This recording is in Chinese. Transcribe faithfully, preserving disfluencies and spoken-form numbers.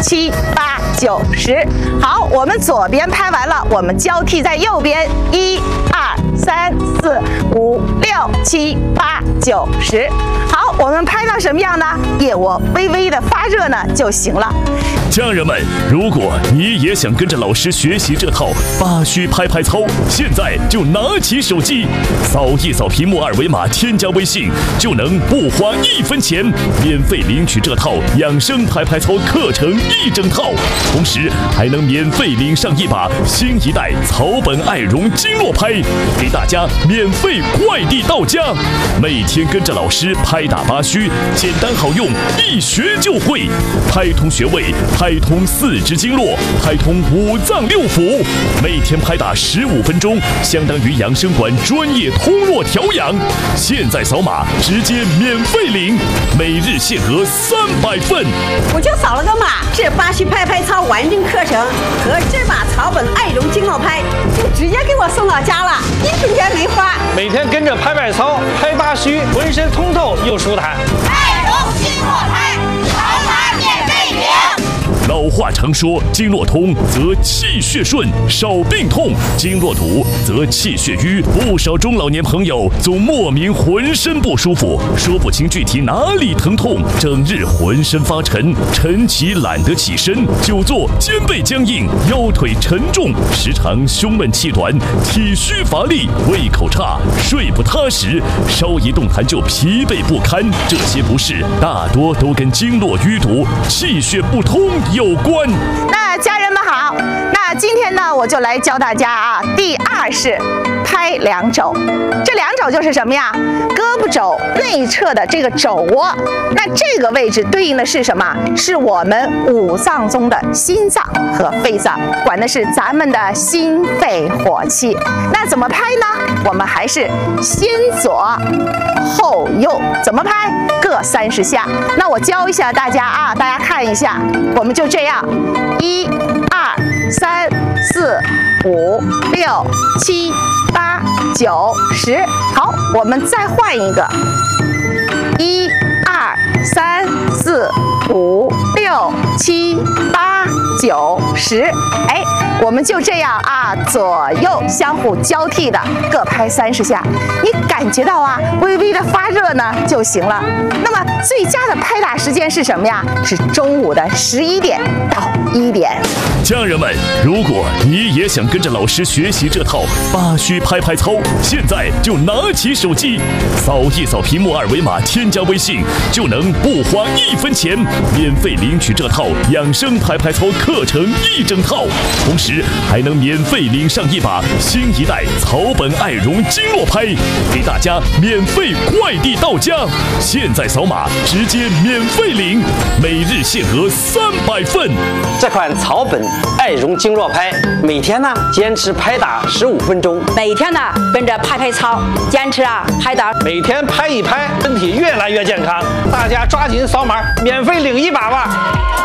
七八九十。好，我们左边拍完了，我们交替在右边，一二三四五六七八九十。好，我们拍到什么样呢？腋窝微微的发热呢就行了。 家人们，如果你也想跟着老师学习这套八虚拍拍操，现在就拿起手机，扫一扫屏幕二维码，添加微信，就能不花一分钱免费领取这套养生拍拍操课程一整套，同时还能免费领上一把新一代草本爱绒经络拍，给大家免费快递到家。每天跟着老师拍打八虚，简单好用，一学就会，拍通穴位，拍通四肢经络，拍通五脏六腑，每天拍打十五分钟，相当于养生馆专业通络调养。现在扫码直接免费领，每日限额三百份。 我就扫了个码，这八虚拍拍操完整课程和这把草本爱绒经络拍就直接给我送到家了，一分钱没花。 每天跟着拍拍操，拍八虚，浑身通透又舒坦。 爱绒经络拍，扫码免费领。 老话常说，经络通则气血顺，少病痛；经络堵则气血瘀。不少中老年朋友总莫名浑身不舒服，说不清具体哪里疼痛，整日浑身发沉，晨起懒得起身，久坐肩背僵硬，腰腿沉重，时常胸闷气短，体虚乏力，胃口差，睡不踏实，稍一动弹就疲惫不堪。这些不适大多都跟经络淤堵、气血不通有关。 那家人们好，那今天呢，我就来教大家啊，第二式拍两肘。这两肘就是什么呀？胳膊肘内侧的这个肘窝，那这个位置对应的是什么？是我们五脏中的心脏和肺脏，管的是咱们的心肺火气。那怎么拍呢？我们还是先左后右，怎么拍？各三十下。那我教一下大家啊，大家看一下，我们就这样，一、二、三、四、五、六、七、八、九、十。好，我们再换一个，一、二、三、四、五、六、七、八、九、十。哎，我们就这样啊，左右相互交替的各拍三十下。你感觉到啊，微微的发热呢就行了。那么最佳的拍打时间是什么呀？是中午的十一点到一点。 家人们，如果你也想跟着老师学习这套八虚拍拍操，现在就拿起手机，扫一扫屏幕二维码，添加微信，就能不花一分钱免费领取这套养生拍拍操课程一整套，同时还能免费领上一把新一代草本爱绒经络拍，给大家免费快递到家。现在扫码直接免费领，每日限额三百份。 这款草本爱绒经络拍，每天呢坚持拍打十五分钟， 每天呢跟着拍拍操，坚持啊拍打， 每天拍一拍，身体越来越健康。大家抓紧扫码，免费领一把吧。